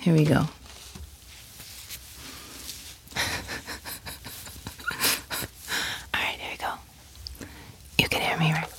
Here we go. Alright, here we go. You can hear me, right?